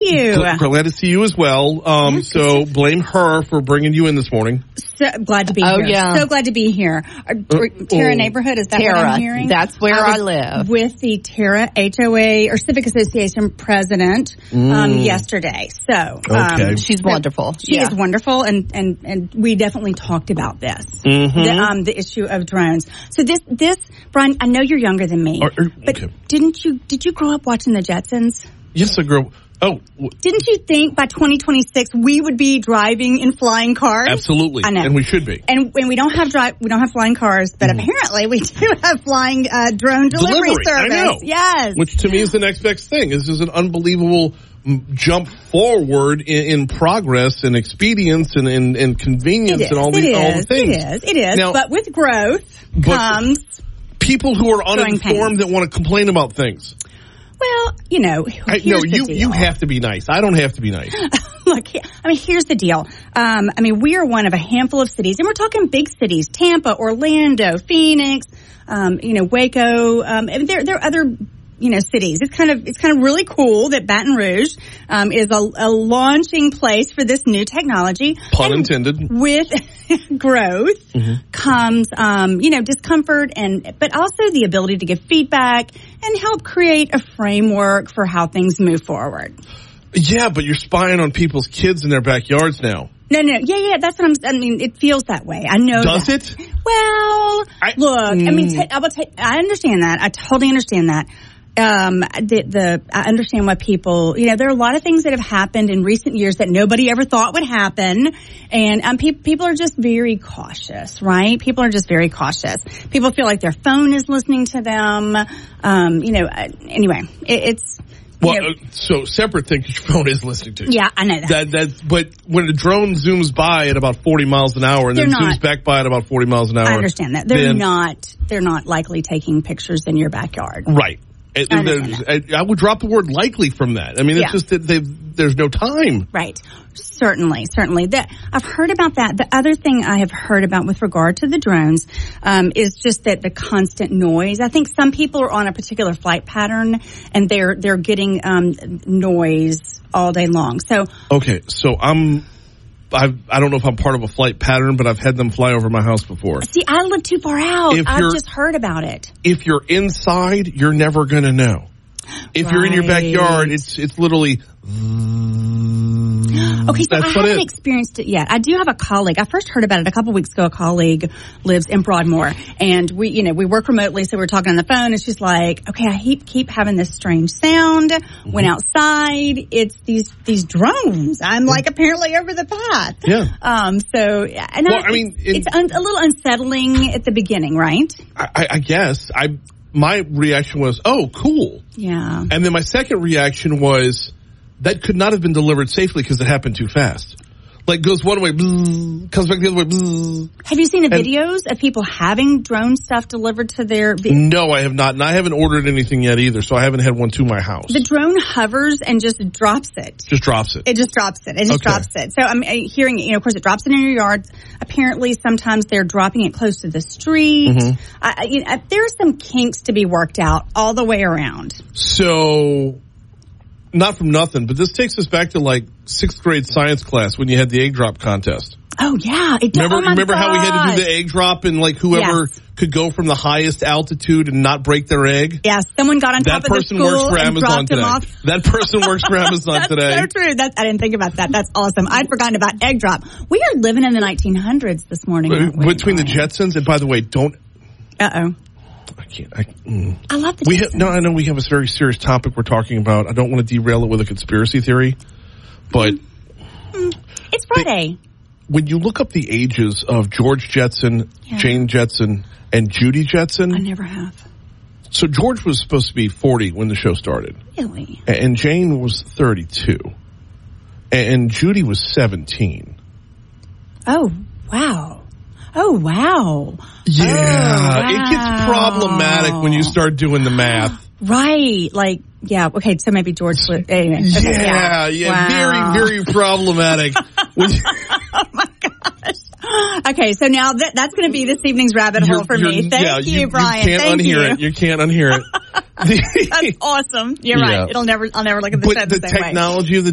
you. Glad to see you as well. So blame her for bringing you in this morning. So glad to be here. Yeah. So glad to be here. Terra neighborhood, is that what I'm hearing? That's where I live. With the Terra HOA or Civic Association president yesterday. So she's wonderful. She is wonderful, and we definitely talked about this. The issue of drones. So this Brian, I know you're younger than me, but did you grow up watching the Jetsons? Yes, I grew up. Oh. Didn't you think by 2026 we would be driving in flying cars? Absolutely. I know. And we should be. And we don't have flying cars, but apparently we do have flying drone delivery service. I know. Yes. Which to me is the next best thing. This is an unbelievable jump forward in progress and expedience and convenience and all the things. It is. Now, but with growth comes people who are uninformed that want to complain about things. Well, you have to be nice. I don't have to be nice. Look, here's the deal. We are one of a handful of cities, and we're talking big cities: Tampa, Orlando, Phoenix, Waco. There are other cities. It's kind of really cool that Baton Rouge is a launching place for this new technology. Pun intended. With growth comes discomfort but also the ability to give feedback and help create a framework for how things move forward. Yeah, but you're spying on people's kids in their backyards now. No. Yeah, that's what it feels that way. I know. Does that. it? Well, I understand that. I totally understand that. I understand why people, there are a lot of things that have happened in recent years that nobody ever thought would happen. And people are just very cautious, right? People are just very cautious. People feel like their phone is listening to them. Anyway, it's. So separate thing, your phone is listening to you. Yeah, I know that. But when a drone zooms by at about 40 miles an hour and then zooms back by at about 40 miles an hour. I understand that. They're not likely taking pictures in your backyard. Right. I would drop the word likely from that. It's just that there's no time. Right. Certainly. I've heard about that. The other thing I have heard about with regard to the drones is just that the constant noise. I think some people are on a particular flight pattern and they're getting noise all day long. So I don't know if I'm part of a flight pattern, but I've had them fly over my house before. See, I live too far out. I've just heard about it. If you're inside, you're never going to know. If you're in your backyard, it's literally. Okay, so I haven't experienced it yet. I do have a colleague. I first heard about it a couple weeks ago. A colleague lives in Broadmoor, and we work remotely, so we're talking on the phone, and she's like, "Okay, I keep having this strange sound. Went outside. It's these drones. I'm like apparently over the path. Yeah. It's a little unsettling at the beginning, right? I guess my reaction was, "Oh, cool." Yeah. And then my second reaction was, that could not have been delivered safely because it happened too fast. Like, goes one way, bzz, comes back the other way, bzz. Have you seen the videos of people having drone stuff delivered to their... No, I have not. And I haven't ordered anything yet either, so I haven't had one to my house. The drone hovers and just drops it. Just drops it. It just drops it. Drops it. So I'm hearing, of course, it drops it in your yard. Apparently, sometimes they're dropping it close to the street. There's some kinks to be worked out all the way around. So... Not from nothing, but this takes us back to like 6th grade science class when you had the egg drop contest. Oh, yeah. Remember how we had to do the egg drop and like whoever could go from the highest altitude and not break their egg? Yes. Someone got on top of the school works for Amazon today. That person works for Amazon today. That's so true. I didn't think about that. That's awesome. I'd forgotten about egg drop. We are living in the 1900s this morning. Between the Jetsons, and by the way, don't... Uh-oh. I love the I know we have a very serious topic we're talking about. I don't want to derail it with a conspiracy theory, but it's Friday. When you look up the ages of George Jetson, Jane Jetson, and Judy Jetson, I never have. So George was supposed to be 40 when the show started. Really? And Jane was 32, and Judy was 17. Oh, wow. Oh, wow. Yeah, It gets problematic when you start doing the math. Right. Like, yeah, okay, so maybe George was... Anyway. Okay, wow. Very, very problematic. Oh, my gosh. Okay, so now that's going to be this evening's rabbit hole for me. Thank you, Brian. You can't unhear it. You can't unhear it. That's awesome. You're right. I'll never look at the show the same way. The technology of the